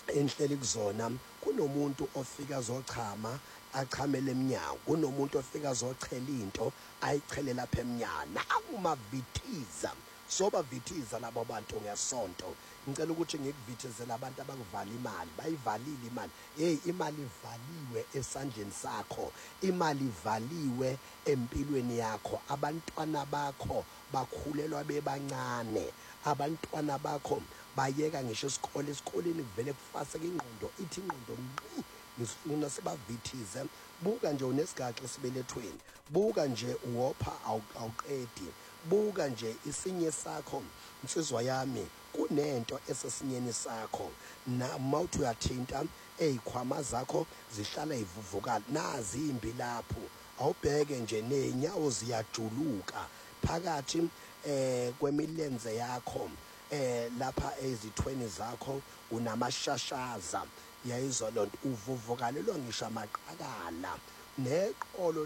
enhleli kuzona kunomuntu ofika zochama achamele eminyango, kunomuntu ofika zochela into ayichele lapha eminyango. Nakungumavithiza sobavithiza labo bantu ngesonto. Ngicela ukuthi ngikuvithizele abantu abakuvala imali, bayivalile imali. Hey, imali ivaliwe esandleni sakho, imali ivaliwe empilweni yakho. Abantwana bakho bakhulelwa bebancane, abantwana bakho bayeka ngisho isikole, esikoleni kuvele kufaseke ingqondo, ithi ingqondo ngqi. Ngisifuna sibavithize. Buka nje unesigaxa esibelethweni, buka nje uwopha awuqedi, buka nje isinye sakho. Insizwa yami, kunento esesinyeni sakho, mawuthi uyathinta ey'khwama zakho zihlala ivuvukala, nazi imbi lapho. Awubheke nje ney'nyawo ziyajuluka phakathi kwemilenze yakho, lapha ezithweni zakho unamashashaza. Yayizwa loo nto, uvuvukalelwa ngisho amaqakala, neqolo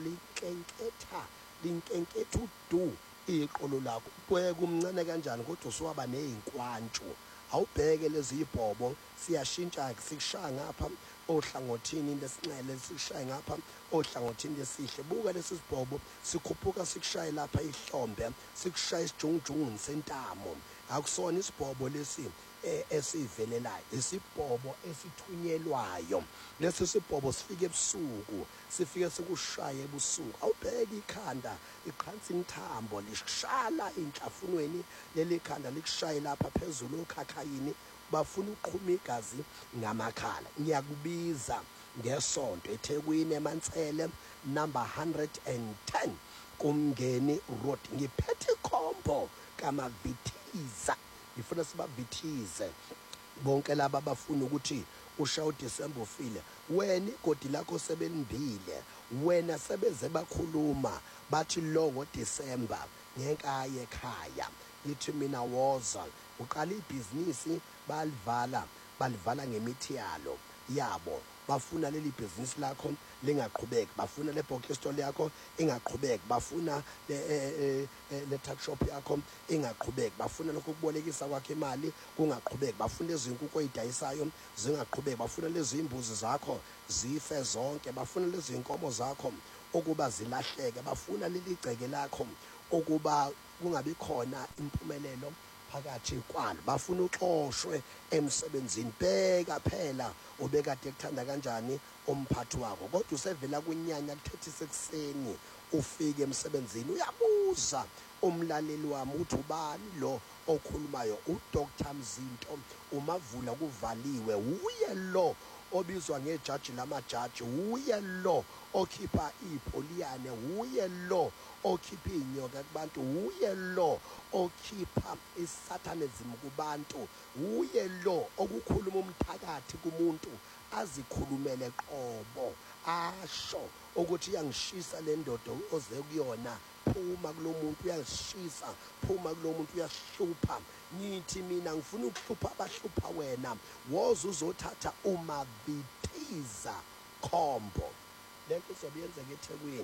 linkenketha udu iqolo lakho. Bheka umncane kanjani kodwa usuwaba ney'nkwantshu. Awubheke lezi ibhobo siyashintsha, sikushaya ngapha ohlangothini lesinxele, sikushaye ngapha ohlangothini lesihle. Buka lesi sibhobo sikhuphuka sikushaye lapha ihlombe, sikushaye isijungujunguni sentamo. Akusona isibhobo lesi esivelelayo, isibhobo esithunyelwayo. Lesi sibhobo sifike ebusuku, sifike sikushaye ebusuku. Awubheke ikhanda iqhansi inthambo lishala enhlafunweni, leli khanda likushaye lapha phezulu okhakhayini, bafuna uqhuma igazi ngamakhala. Ngiyakubiza ngesonto eThekwini eMansele number 110 kuMngeni Road. Ngiphethe ikhombo kaMavithiza, ngifuna sibavithize bonke laba abafuna ukuthi ushaye uDisemba ufile. Wena igodi lakho sebelindile, wena sebeze bakhuluma bathi lo ngoDisemba ngenkaya ekhaya. Yithi mina woza uqala ibhizinisi, balivala ngemithi yabo. Bafuna leli bhizinisi lakho lingaqhubeki, bafuna le box store yakho ingaqhubeki, bafuna le tuck shop yakho ingaqhubeki, bafuna lokho kubolekisa kwakho imali kungaqhubeki, bafuna lezi nkukhu oyidayisayo zingaqhubeki, bafuna lezi imbuzi zakho zife zonke, bafuna lezi inkomo zakho ukuba zilahleke, bafuna leli gceke lakho ukuba kungabi khona impumelelo phakathi kwalo, bafuna uxoshwe emsebenzini. Bheka phela ubekade ekuthanda kanjani umphathi wakho, kodwa usevela kunyanya ku-30 ekuseni ufike emsebenzini. Uyabuza umlaleli wami uthi ubani lo okhulumayo? uDr Mzinto uMavula kuvaliwe. Uye lo obizwa ngejaji lamajaji, uye lo okhipha ipholiyane, uye lo okhipha inyoka kubantu, uye lo okhipha isatanism kubantu, uye lo okukhuluma umthakathi kumuntu azikhulumele qobo, asho ukuthi iyangishisa le ndoda oze kuyona, phuma kulo muntu, uyashisa, phuma kulo muntu, uyahlupha. Ngithi mina ngifuna ukuhlupha abahlupha wena, woza uzothatha uMavithiza khombo. Lento izobe yenzeka eThekwini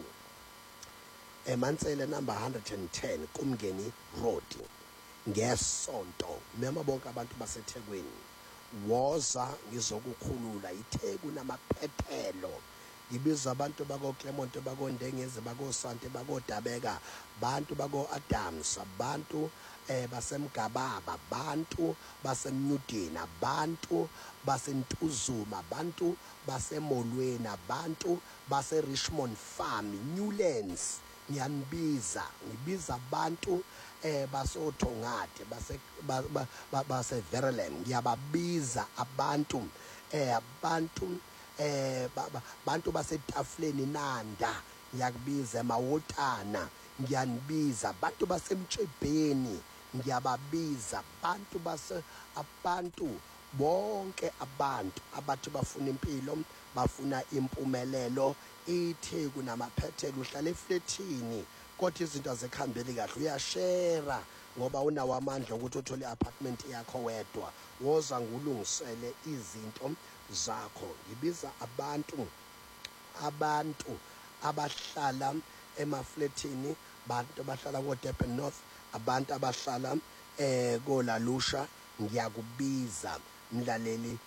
eMansele number 110 kuMngeni Road ngesonto. Mema bonke abantu baseThekwini, woza ngizokukhulula. iTheku namaphethelo. Ngibiza abantu bako Clement, bako Ndengezi, bako Sante, bako Dabeka, bantu bako Adams, abantu basemgababa, bantu basemnyudeni, abantu basentuzuma, bantu basemolweni, abantu base-Richmond Farm, Newlands. Ngibiza abantu basothongade, base-Verulam. Ngiyababiza abantu bantu basetafuleni Nanda, ngiyakubiza eMawotana, ngiyanibiza abantu basemtshebheni, ngiyababiza abantu bonke abantu abathi bafuna impilo, bafuna impumelelo. iTheku namaphethelo uhlala efletini kodwa izinto azikhambeli kahle, uyashera ngoba unawo amandla ukuthi uthole i-apartment yakho wedwa. Woza ngulungisele izinto zakho. Ngibiza abantu abahlala emafletini, abantu abahlala ko-Durban North, abantu abahlala koLalusha. Ngiyakubiza mlaleli